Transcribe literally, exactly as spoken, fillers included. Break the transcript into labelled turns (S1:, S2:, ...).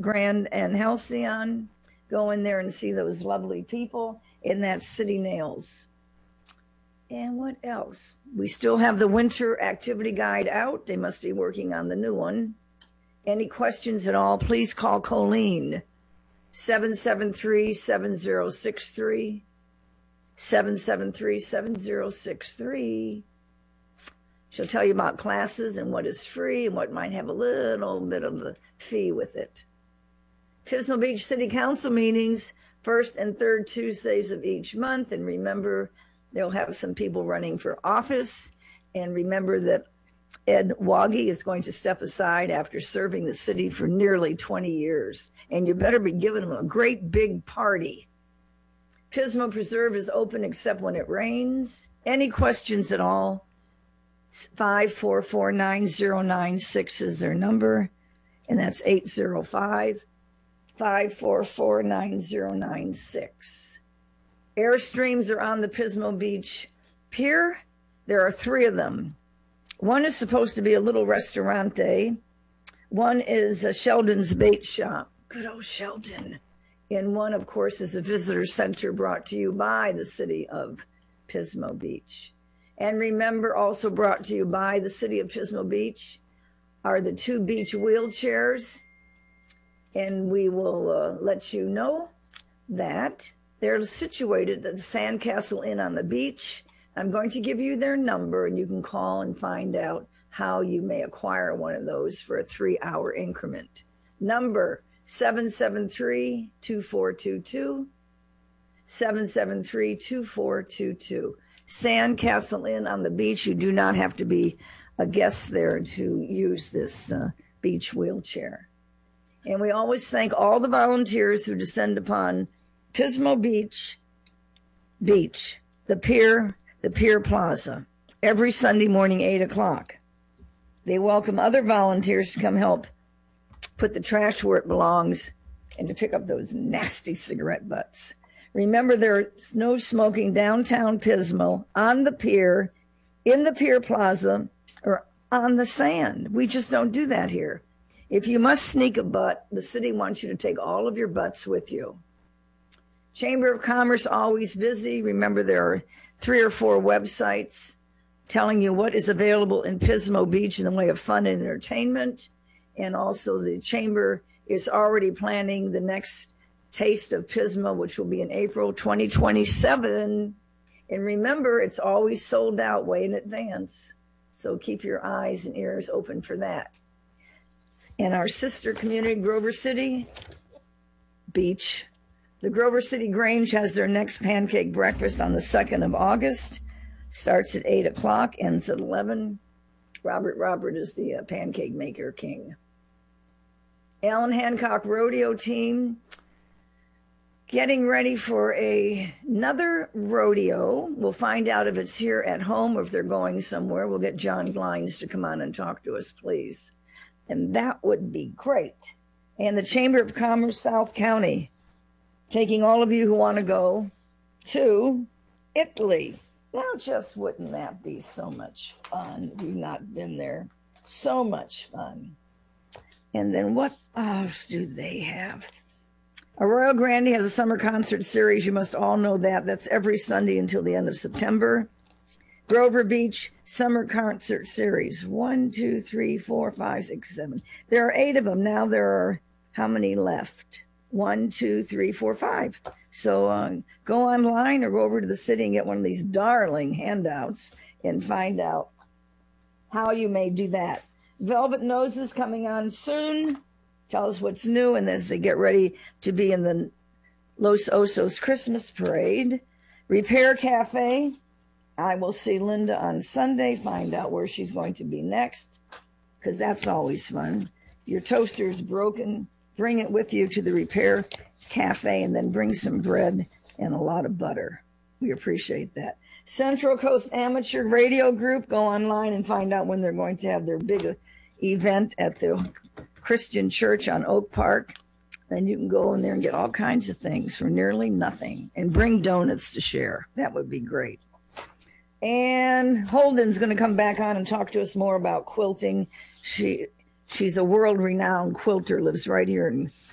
S1: Grand and Halcyon. Go in there and see those lovely people, and that's City Nails. And what else? We still have the winter activity guide out. They must be working on the new one. Any questions at all, please call Colleen, seven seven three, seven zero six three, seven seven three, seven zero six three. She'll tell you about classes and what is free and what might have a little bit of a fee with it. Pismo Beach City Council meetings, first and third Tuesdays of each month. And remember, they'll have some people running for office. And remember that Ed Woggy is going to step aside after serving the city for nearly twenty years. And you better be giving him a great big party. Pismo Preserve is open except when it rains. Any questions at all? five four four, nine zero nine six is their number. And that's eight zero five, five four four, nine zero nine six. Airstreams are on the Pismo Beach Pier. There are three of them. One is supposed to be a little restaurante. One is a Sheldon's Bait Shop. Good old Sheldon. And one, of course, is a visitor center brought to you by the city of Pismo Beach. And remember, also brought to you by the city of Pismo Beach are the two beach wheelchairs. And we will uh, let you know that they're situated at the Sandcastle Inn on the beach. I'm going to give you their number, and you can call and find out how you may acquire one of those for a three-hour increment. Number seven seven three, two four two two, seven seven three, two four two two. Sandcastle Inn on the beach. You do not have to be a guest there to use this uh, beach wheelchair. And we always thank all the volunteers who descend upon Pismo Beach, Beach, the pier, the Pier Plaza, every Sunday morning, eight o'clock. They welcome other volunteers to come help put the trash where it belongs and to pick up those nasty cigarette butts. Remember, there's no smoking downtown Pismo, on the pier, in the Pier Plaza, or on the sand. We just don't do that here. If you must sneak a butt, the city wants you to take all of your butts with you. Chamber of Commerce, always busy. Remember, there are three or four websites telling you what is available in Pismo Beach in the way of fun and entertainment. And also the Chamber is already planning the next Taste of Pismo, which will be in April twenty twenty-seven. And remember, it's always sold out way in advance. So keep your eyes and ears open for that. And our sister community, Grover City Beach. The Grover City Grange has their next pancake breakfast on the second of August. Starts at eight o'clock, ends at eleven. Robert Robert is the uh, pancake maker king. Allen Hancock Rodeo Team getting ready for a, another rodeo. We'll find out if it's here at home or if they're going somewhere. We'll get John Glines to come on and talk to us, please. And that would be great. And the Chamber of Commerce South County, taking all of you who want to go to Italy. Now, just wouldn't that be so much fun if you've not been there? So much fun. And then what else do they have? Arroyo Grande has a summer concert series. You must all know that. That's every Sunday until the end of September. Grover Beach Summer Concert Series. One, two, three, four, five, six, seven. There are eight of them. Now there are how many left? One, two, three, four, five. So uh, go online or go over to the city and get one of these darling handouts and find out how you may do that. Velvet Noses coming on soon. Tell us what's new, and as they get ready to be in the Los Osos Christmas Parade. Repair Cafe. I will see Linda on Sunday, find out where she's going to be next, because that's always fun. Your toaster's broken. Bring it with you to the Repair Cafe, and then bring some bread and a lot of butter. We appreciate that. Central Coast Amateur Radio Group. Go online and find out when they're going to have their big event at the Christian Church on Oak Park. Then you can go in there and get all kinds of things for nearly nothing and bring donuts to share. That would be great. And Holden's going to come back on and talk to us more about quilting. She she's a world-renowned quilter, lives right here in